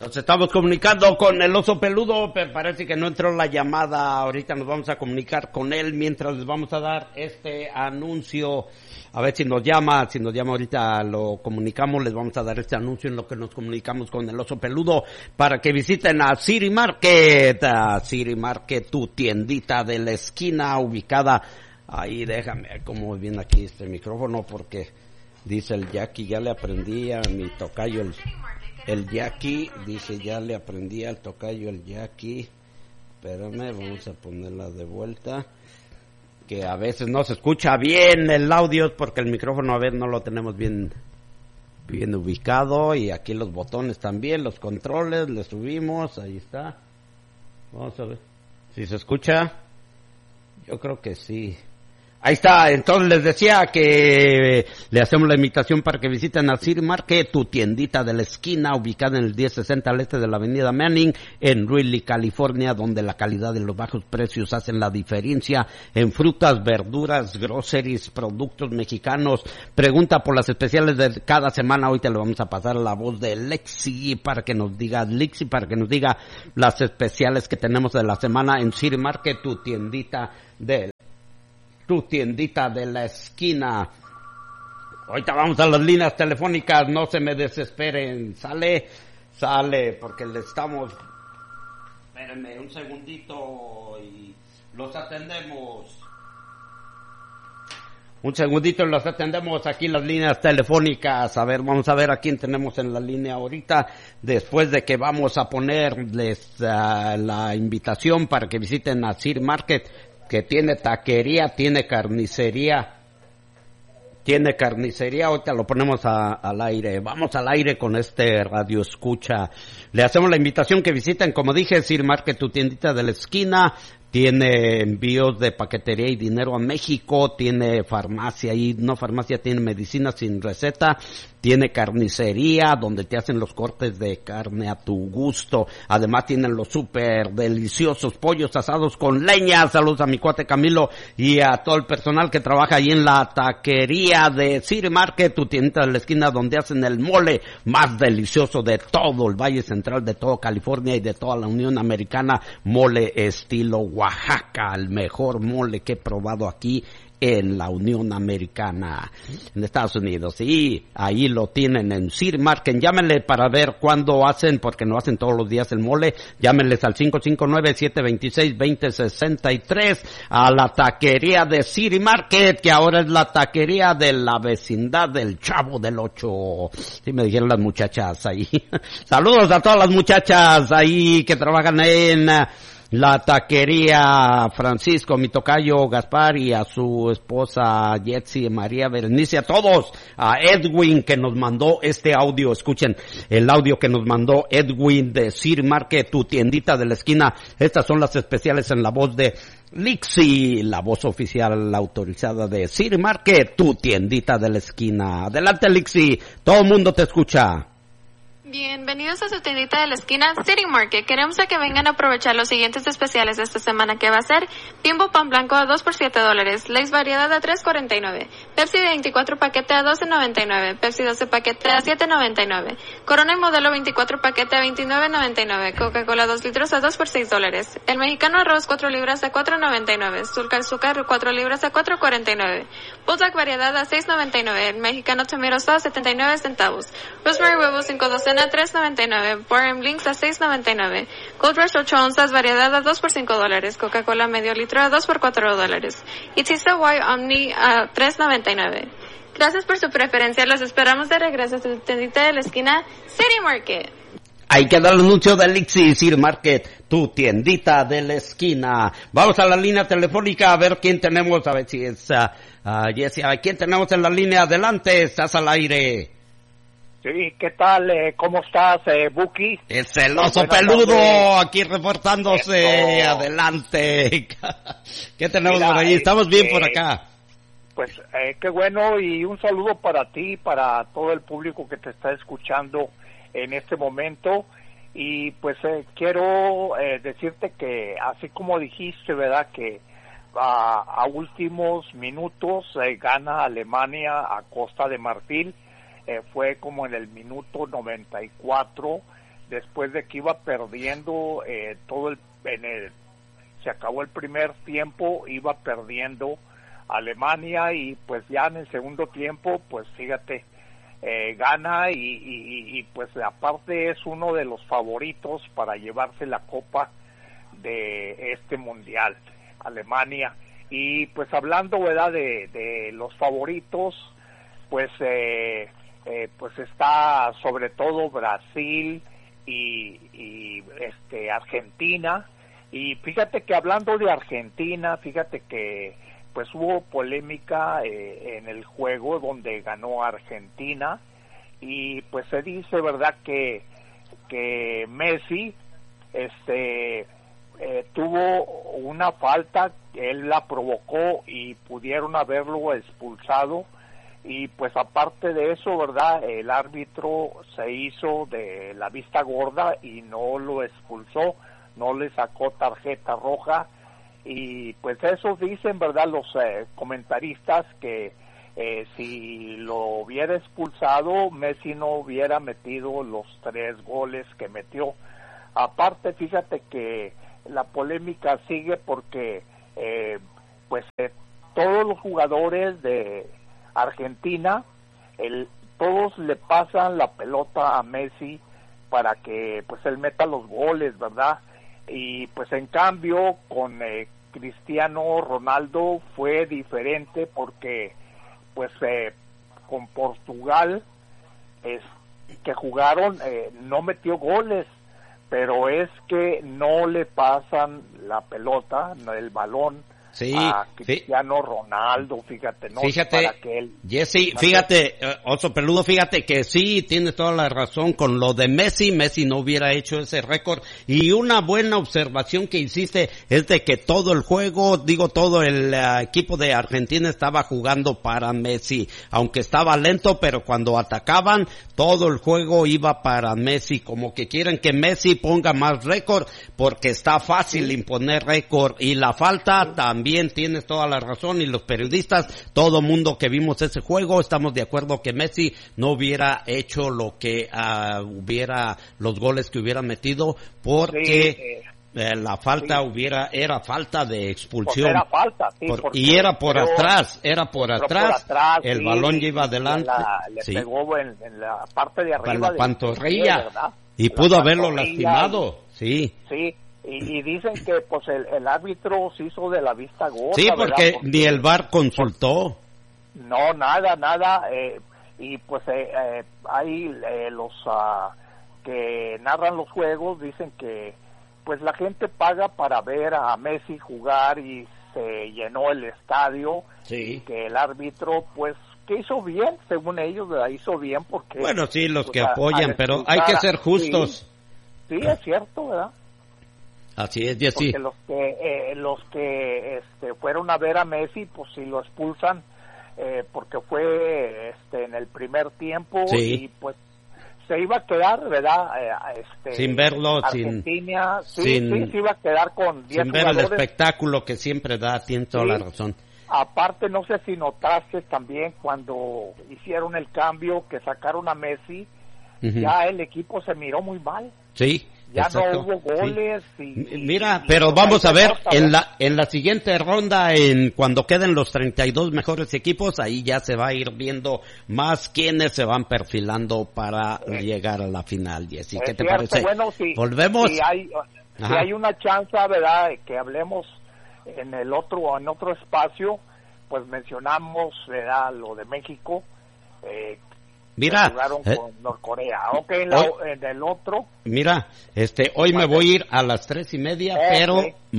Nos estamos comunicando con el oso peludo, pero parece que no entró la llamada. Ahorita nos vamos a comunicar con él mientras les vamos a dar este anuncio. A ver si nos llama ahorita lo comunicamos, les vamos a dar este anuncio en lo que nos comunicamos con el oso peludo para que visiten a City Market. City Market, tu tiendita de la esquina ubicada ahí. Déjame ver cómo viene aquí este micrófono porque dice el Jackie, ya le aprendí a mi tocayo el Jackie, dice ya le aprendí al tocayo el Jackie. Espérame, vamos a ponerla de vuelta. Que a veces no se escucha bien el audio porque el micrófono a ver no lo tenemos bien ubicado, y aquí los botones también, los controles, le subimos, ahí está. Vamos a ver si se escucha. Yo creo que sí. Ahí está, entonces les decía que le hacemos la invitación para que visiten a City Market, tu tiendita de la esquina, ubicada en el 1060 al este de la avenida Manning, en Greeley, California, donde la calidad y los bajos precios hacen la diferencia en frutas, verduras, groceries, productos mexicanos. Pregunta por las especiales de cada semana. Hoy te le vamos a pasar la voz de Lexi para que nos diga las especiales que tenemos de la semana en City Market, tu tiendita de la esquina. Ahorita vamos a las líneas telefónicas, no se me desesperen. Sale, porque le estamos... Espérenme un segundito y los atendemos. Aquí las líneas telefónicas. A ver, vamos a ver a quién tenemos en la línea ahorita, después de que vamos a ponerles la invitación para que visiten a City Market, que tiene taquería, tiene carnicería. Ahorita lo ponemos al aire. Vamos al aire con este radio escucha. Le hacemos la invitación que visiten, como dije, City Market, tu tiendita de la esquina. Tiene envíos de paquetería y dinero a México, tiene farmacia tiene medicina sin receta, tiene carnicería donde te hacen los cortes de carne a tu gusto. Además tienen los súper deliciosos pollos asados con leña. Saludos a mi cuate Camilo y a todo el personal que trabaja ahí en la taquería de City Market, tu tiendita de la esquina, donde hacen el mole más delicioso de todo el Valle Central, de toda California y de toda la Unión Americana. Mole estilo Oaxaca, el mejor mole que he probado aquí en la Unión Americana, en Estados Unidos. Y ahí lo tienen en City Market. Llámenle para ver cuándo hacen, porque no hacen todos los días el mole. Llámenles al 559-726-2063 a la taquería de City Market, que ahora es la taquería de la vecindad del Chavo del Ocho. Sí me dijeron las muchachas ahí. Saludos a todas las muchachas ahí que trabajan en la taquería Francisco, mi tocayo Gaspar, y a su esposa Jetsi, María Berenice, a todos, a Edwin que nos mandó este audio. Escuchen el audio que nos mandó Edwin de City Market, tu tiendita de la esquina. Estas son las especiales en la voz de Lixi, la voz oficial autorizada de City Market, tu tiendita de la esquina. Adelante, Lixi, todo el mundo te escucha. Bienvenidos a su tiendita de la esquina, City Market. Queremos que vengan a aprovechar los siguientes especiales de esta semana, que va a ser Bimbo Pan Blanco a 2 por $7, Lay's Variedad a $3.49, Pepsi de 24 paquete a $12.99, Pepsi 12 paquete a $7.99, Corona y Modelo 24 paquete a $29.99, Coca-Cola 2 litros a 2 por $6, El Mexicano Arroz 4 libras a $4.99, Sulca Azúcar 4 libras a $4.49, Bulldog Variedad a $6.99, El Mexicano Tomato Sauce a 79 centavos, Rosemary Huevo 5 docenas a $3.99, Boring Blinks a $6.99, Gold Rush 8 onzas variedad a 2 por $5, Coca-Cola medio litro a 2 por $4, y Tista White Omni a $3.99. Gracias por su preferencia, los esperamos de regreso a su tiendita de la esquina, City Market. Ahí queda el anuncio de Lixi, City Market, tu tiendita de la esquina. Vamos a la línea telefónica a ver quién tenemos, a ver si es Jessie. ¿Quién tenemos en la línea? Adelante, estás al aire. Sí, ¿qué tal? ¿Cómo estás, Buki? Es el oso peludo, aquí reportándose. Eso. Adelante. ¿Qué tenemos por ahí? Estamos bien por acá. Pues qué bueno, y un saludo para ti, para todo el público que te está escuchando en este momento. Y pues quiero decirte que, así como dijiste, ¿verdad?, que a últimos minutos gana Alemania a Costa de Marfil. Fue como en el minuto 94 después de que iba perdiendo se acabó el primer tiempo, iba perdiendo Alemania, y pues ya en el segundo tiempo, pues fíjate, gana y pues aparte es uno de los favoritos para llevarse la copa de este mundial, Alemania. Y pues hablando, ¿verdad?, de los favoritos, pues pues está sobre todo Brasil y Argentina. Y fíjate que hablando de Argentina, fíjate que pues hubo polémica en el juego donde ganó Argentina, y pues se dice, verdad, que Messi tuvo una falta, él la provocó y pudieron haberlo expulsado, y pues aparte de eso, verdad, el árbitro se hizo de la vista gorda y no lo expulsó, no le sacó tarjeta roja. Y pues eso dicen, verdad, los comentaristas, que si lo hubiera expulsado, Messi no hubiera metido los 3 goles que metió. Aparte, fíjate que la polémica sigue porque todos los jugadores de Argentina, todos le pasan la pelota a Messi para que pues él meta los goles, ¿verdad? Y pues en cambio con Cristiano Ronaldo fue diferente, porque pues con Portugal que jugaron no metió goles, pero es que no le pasan la pelota, el balón, sí, a Cristiano Ronaldo, fíjate, ¿no? Fíjate, para que él, Jesse, fíjate, Oso Peludo, fíjate que sí, tienes toda la razón con lo de Messi no hubiera hecho ese récord, y una buena observación que hiciste es de que todo el juego, todo el equipo de Argentina estaba jugando para Messi, aunque estaba lento, pero cuando atacaban, todo el juego iba para Messi, como que quieren que Messi ponga más récord, porque está fácil imponer récord, y la falta también tienes toda la razón, y los periodistas, todo mundo que vimos ese juego, estamos de acuerdo que Messi no hubiera hecho lo que los goles que hubiera metido, porque la falta era falta de expulsión. Era falta, sí, y era por atrás, el sí, balón ya iba adelante. Le pegó en la parte de arriba. En la pantorrilla, y pudo haberlo lastimado, sí. Sí. Y dicen que pues el árbitro se hizo de la vista gorda. Sí, porque ni el VAR consultó. No, nada. Y pues hay los que narran los juegos, dicen que pues la gente paga para ver a Messi jugar, y se llenó el estadio. Sí. Que el árbitro pues que hizo bien, según ellos, hizo bien, porque bueno, sí, los que apoyan, pero hay que ser justos. Sí, es cierto, ¿verdad? Así es, Jessy. Porque los que fueron a ver a Messi, pues si lo expulsan, porque fue en el primer tiempo, sí. Y pues se iba a quedar, ¿verdad? Sin verlo, Argentina, se iba a quedar con 10 sin ver jugadores. el espectáculo que siempre da, tiene toda la razón. Aparte, no sé si notaste también cuando hicieron el cambio, que sacaron a Messi, ya el equipo se miró muy mal. Sí. Ya exacto. no hubo goles. Sí. Mira, pero vamos a ver, en la siguiente ronda, cuando queden los 32 mejores equipos, ahí ya se va a ir viendo más quiénes se van perfilando para llegar a la final, Jessy. ¿Qué te parece? Bueno, ¿volvemos? Si hay una chance, ¿verdad?, que hablemos en otro espacio, pues mencionamos, ¿verdad?, lo de México, mira, jugaron con Norcorea. En el otro. Mira, hoy me voy a ir a las 3:30, pero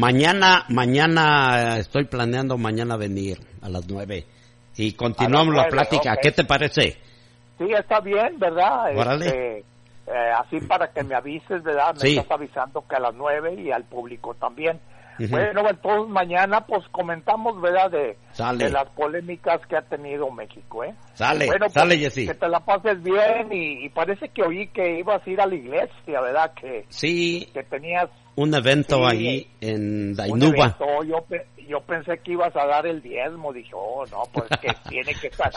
mañana estoy planeando venir a las 9 y continuamos la plática. ¿Qué te parece? Sí, está bien, ¿verdad? Órale. Así para que me avises, ¿verdad? Me estás avisando que a las 9, y al público también. Bueno, entonces mañana pues comentamos, ¿verdad?, de las polémicas que ha tenido México, ¿eh? Sale, bueno, pues, sale, Jessy. Que te la pases bien, y parece que oí que ibas a ir a la iglesia, ¿verdad? Sí. Que tenías un evento ahí en Dainuba. yo pensé que ibas a dar el diezmo. Dije, oh, no, pues que tiene que estar.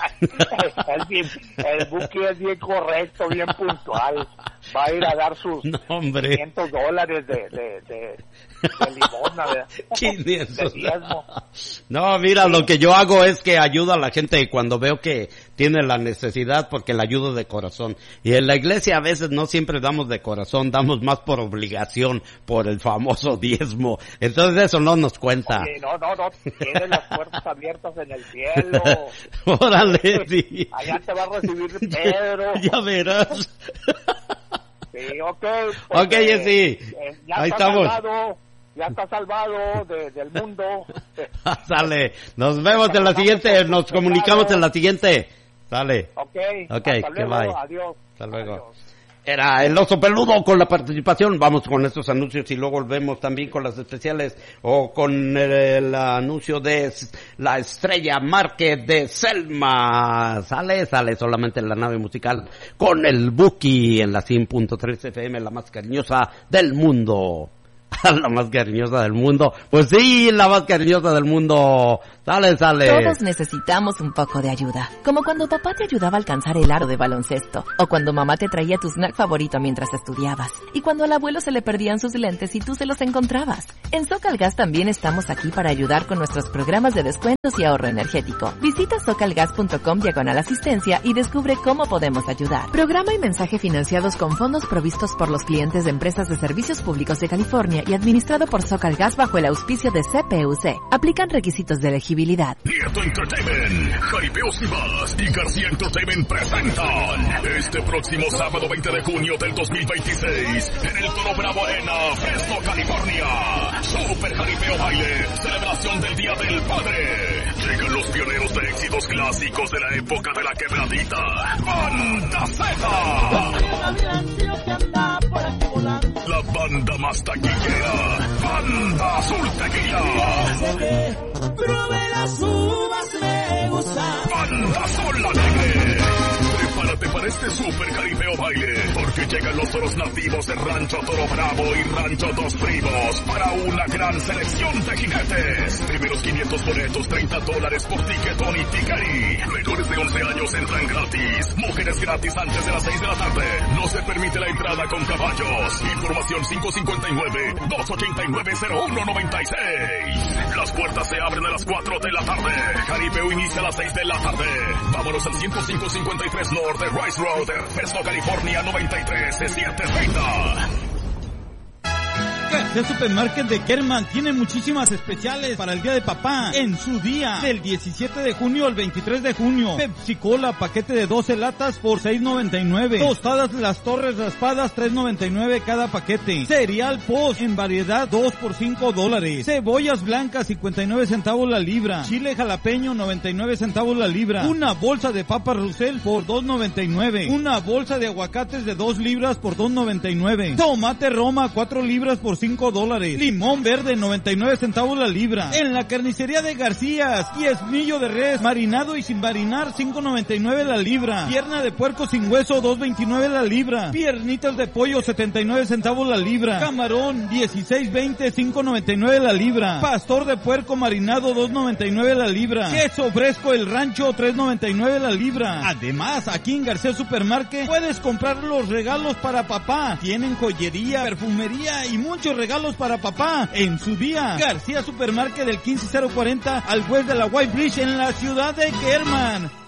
El Buki es bien correcto, bien puntual. Va a ir a dar sus $500 de limosna, ¿verdad? 500. De diezmo. No, mira, lo que yo hago es que ayudo a la gente cuando veo que tiene la necesidad, porque la ayudo de corazón. Y en la iglesia a veces no siempre damos de corazón, damos más por obligación, por el famoso diezmo. Entonces eso no nos cuenta. Oye, no, tiene las puertas abiertas en el cielo. Órale, sí. Allá te va a recibir Pedro. Ya verás. Sí, ok. Ok, Jessy. Ahí estamos. Ya está salvado del mundo. Sale. Nos vemos en la siguiente. Nos comunicamos en la siguiente. Sale. Ok. Hasta luego. Bye. Adiós. Hasta luego. Adiós. Era el Oso Peludo con la participación. Vamos con estos anuncios y luego volvemos también con las especiales o con el anuncio de la Estrella Market de Selma. Sale solamente en la nave musical con el Buki en la 100.3 FM, la más cariñosa del mundo. La más cariñosa del mundo. Pues sí, la más cariñosa del mundo. Sale. Todos necesitamos un poco de ayuda. Como cuando papá te ayudaba a alcanzar el aro de baloncesto. O cuando mamá te traía tu snack favorito mientras estudiabas. Y cuando al abuelo se le perdían sus lentes y tú se los encontrabas. En SoCalGas también estamos aquí para ayudar con nuestros programas de descuentos y ahorro energético. Visita socalgas.com/asistencia y descubre cómo podemos ayudar. Programa y mensaje financiados con fondos provistos por los clientes de empresas de servicios públicos de California y administrado por SoCalGas bajo el auspicio de CPUC. Aplican requisitos de elegibilidad. Nieto Entertainment, Jaripeo Sivas y García Entertainment presentan este próximo sábado 20 de junio del 2026 en el Toro Bravo Arena, Fresno, California. Super Jaripeo Baile, celebración del Día del Padre. Llegan los pioneros de éxitos clásicos de la época de la quebradita. Banda Z. La banda más taquillera, Banda Azul Tequila. Probé las uvas, me gustan. Banda Azul Alegre. Prepárate para este super jaripeo baile, porque llegan los toros nativos de Rancho Toro Bravo y Rancho Dos Primos para una gran selección de jinetes. Primeros 500 boletos, $30 por tiquetón y ticari. Menores de 11 años entran gratis. Mujeres gratis antes de las 6 de la tarde. No se permite la entrada con caballos. Información 559-289-0196. Las puertas se abren a las 4 de la tarde. Jaripeo inicia a las 6 de la tarde. Vámonos al 105-53 North de Rice Road, Fresno, California, 93-730. García Supermarket de Kerman tiene muchísimas especiales para el Día de Papá en su día, del 17 de junio al 23 de junio. Pepsi Cola, paquete de 12 latas por $6.99. Tostadas Las Torres raspadas, $3.99 cada paquete. Cereal Post en variedad, 2 por $5. Cebollas blancas, 59 centavos la libra. Chile jalapeño, 99 centavos la libra. Una bolsa de papas Rusel por $2.99. Una bolsa de aguacates de 2 libras por $2.99. Tomate Roma, 4 libras por $5. Limón verde, 99 centavos la libra. En la carnicería de Garcías, diezmillo de res, marinado y sin marinar, $5.99 la libra. Pierna de puerco sin hueso, $2.29 la libra. Piernitas de pollo, 79 centavos la libra. Camarón, $16.20, $5.99 la libra. Pastor de puerco marinado, $2.99 la libra. Queso fresco El Rancho, $3.99 la libra. Además, aquí en García Supermarket puedes comprar los regalos para papá. Tienen joyería, perfumería y muchos regalos para papá en su día. García Supermarket del 15040 al west de la White Bridge en la ciudad de Kerman.